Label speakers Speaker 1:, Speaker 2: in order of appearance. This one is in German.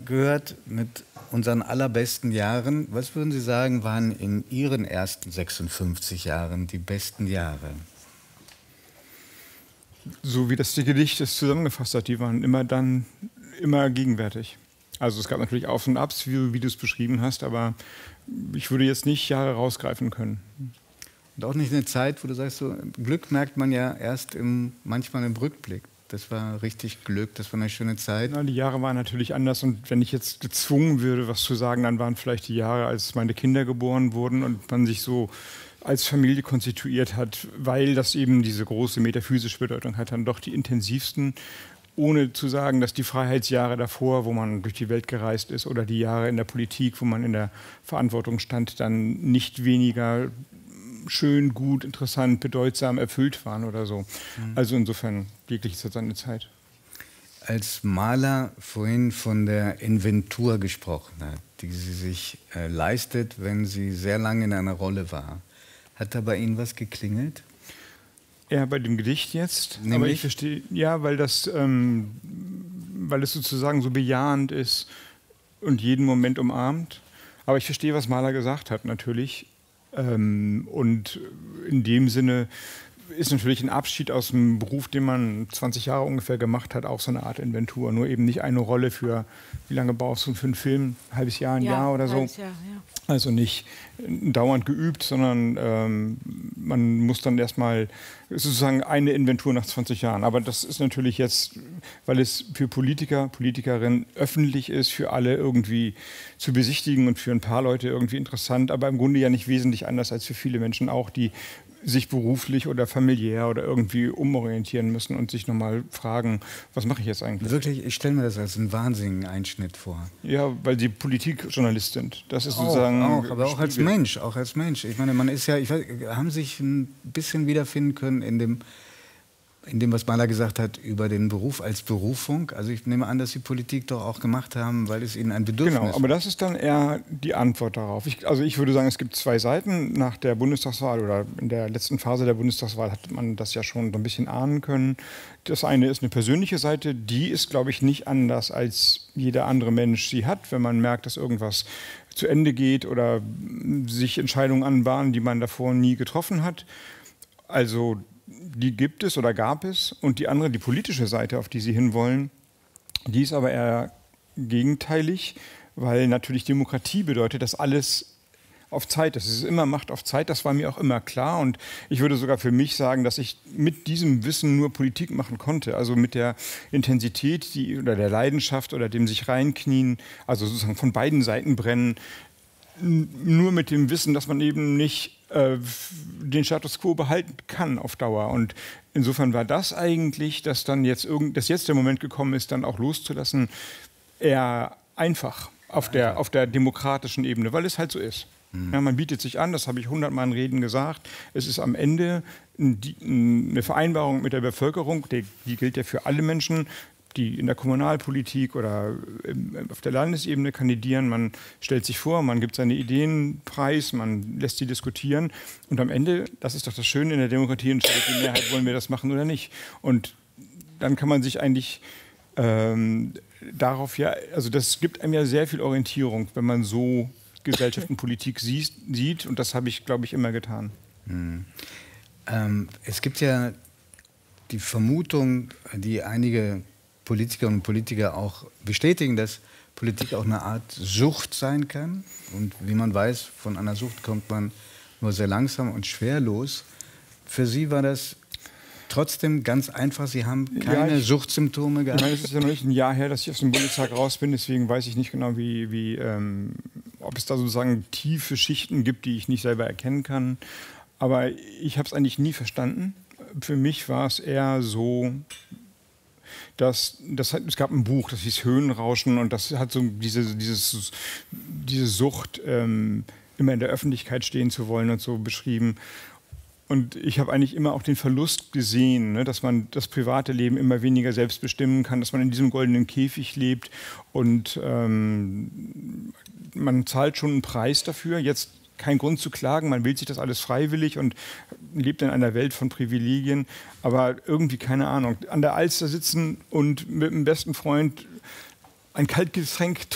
Speaker 1: gehört mit unseren allerbesten Jahren. Was würden Sie sagen, waren in Ihren ersten 56 Jahren die besten Jahre?
Speaker 2: So wie das die Gedicht es zusammengefasst hat, die waren immer gegenwärtig. Also es gab natürlich Aufs und Abs, wie du es beschrieben hast, aber ich würde jetzt nicht Jahre rausgreifen können.
Speaker 1: Und auch nicht eine Zeit, wo du sagst, so, Glück merkt man ja erst manchmal im Rückblick. Das war richtig Glück, das war eine schöne Zeit.
Speaker 2: Ja, die Jahre waren natürlich anders und wenn ich jetzt gezwungen würde, was zu sagen, dann waren vielleicht die Jahre, als meine Kinder geboren wurden und man sich so als Familie konstituiert hat, weil das eben diese große metaphysische Bedeutung hat, dann doch die intensivsten, ohne zu sagen, dass die Freiheitsjahre davor, wo man durch die Welt gereist ist, oder die Jahre in der Politik, wo man in der Verantwortung stand, dann nicht weniger schön, gut, interessant, bedeutsam erfüllt waren oder so. Also insofern wirklich ist seine Zeit.
Speaker 1: Als Mahler vorhin von der Inventur gesprochen hat, die sie sich leistet, wenn sie sehr lange in einer Rolle war, hat da bei Ihnen was geklingelt?
Speaker 2: Ja, bei dem Gedicht jetzt.
Speaker 1: Nämlich?
Speaker 2: Aber ich verstehe, ja, weil es sozusagen so bejahend ist und jeden Moment umarmt. Aber ich verstehe, was Mahler gesagt hat, natürlich. Und in dem Sinne ist natürlich ein Abschied aus dem Beruf, den man 20 Jahre ungefähr gemacht hat, auch so eine Art Inventur. Nur eben nicht eine Rolle für, wie lange brauchst du für einen Film? Ein halbes Jahr, ein Jahr oder so?
Speaker 3: Jahr, ja.
Speaker 2: Also nicht dauernd geübt, sondern man muss dann erstmal, es ist sozusagen eine Inventur nach 20 Jahren. Aber das ist natürlich jetzt, weil es für Politiker, Politikerinnen öffentlich ist, für alle irgendwie zu besichtigen und für ein paar Leute irgendwie interessant, aber im Grunde ja nicht wesentlich anders als für viele Menschen auch, die sich beruflich oder familiär oder irgendwie umorientieren müssen und sich nochmal fragen, was mache ich jetzt eigentlich?
Speaker 1: Wirklich, ich stelle mir das als einen wahnsinnigen Einschnitt vor.
Speaker 2: Ja, weil Sie Politikjournalist sind. Das ist sozusagen
Speaker 1: aber auch als Mensch, Ich meine, man ist ja, haben sich ein bisschen wiederfinden können in dem, was Mahler gesagt hat über den Beruf als Berufung. Also ich nehme an, dass Sie Politik doch auch gemacht haben, weil es Ihnen ein Bedürfnis
Speaker 2: Genau, aber das ist dann eher die Antwort darauf. Also ich würde sagen, es gibt zwei Seiten. Nach der Bundestagswahl oder in der letzten Phase der Bundestagswahl hat man das ja schon so ein bisschen ahnen können. Das eine ist eine persönliche Seite, die ist, glaube ich, nicht anders als jeder andere Mensch sie hat, wenn man merkt, dass irgendwas zu Ende geht oder sich Entscheidungen anbahnen, die man davor nie getroffen hat. Also die gibt es oder gab es. Und die andere, die politische Seite, auf die Sie hinwollen, die ist aber eher gegenteilig, weil natürlich Demokratie bedeutet, dass alles auf Zeit ist. Es ist immer Macht auf Zeit, das war mir auch immer klar. Und ich würde sogar für mich sagen, dass ich mit diesem Wissen nur Politik machen konnte. Also mit der Intensität oder der Leidenschaft oder dem sich reinknien, also sozusagen von beiden Seiten brennen, nur mit dem Wissen, dass man eben nicht den Status quo behalten kann auf Dauer. Und insofern war das eigentlich, dass jetzt der Moment gekommen ist, dann auch loszulassen, eher einfach auf der demokratischen Ebene, weil es halt so ist. Ja, man bietet sich an, das habe ich 100-mal in Reden gesagt. Es ist am Ende eine Vereinbarung mit der Bevölkerung, die gilt ja für alle Menschen, die in der Kommunalpolitik oder auf der Landesebene kandidieren. Man stellt sich vor, man gibt seine Ideen preis, man lässt sie diskutieren. Und am Ende, das ist doch das Schöne in der Demokratie, entscheidet die Mehrheit, wollen wir das machen oder nicht. Und dann kann man sich eigentlich darauf also das gibt einem ja sehr viel Orientierung, wenn man so Gesellschaft und Politik sieht. Und das habe ich, glaube ich, immer getan.
Speaker 1: Es gibt ja die Vermutung, die einige Politikerinnen und Politiker auch bestätigen, dass Politik auch eine Art Sucht sein kann. Und wie man weiß, von einer Sucht kommt man nur sehr langsam und schwerlos. Für Sie war das trotzdem ganz einfach. Sie haben keine Suchtsymptome gehabt.
Speaker 2: Nein, es ist ja noch nicht ein Jahr her, dass ich aus dem Bundestag raus bin. Deswegen weiß ich nicht genau, ob es da sozusagen tiefe Schichten gibt, die ich nicht selber erkennen kann. Aber ich habe es eigentlich nie verstanden. Für mich war es eher so, es gab ein Buch, das hieß Höhenrauschen, und das hat so diese Sucht, immer in der Öffentlichkeit stehen zu wollen und so beschrieben. Und ich habe eigentlich immer auch den Verlust gesehen, ne, dass man das private Leben immer weniger selbst bestimmen kann, dass man in diesem goldenen Käfig lebt und man zahlt schon einen Preis dafür. Jetzt kein Grund zu klagen, man will sich das alles freiwillig und lebt in einer Welt von Privilegien, aber irgendwie, keine Ahnung, an der Alster sitzen und mit dem besten Freund ein Kaltgetränk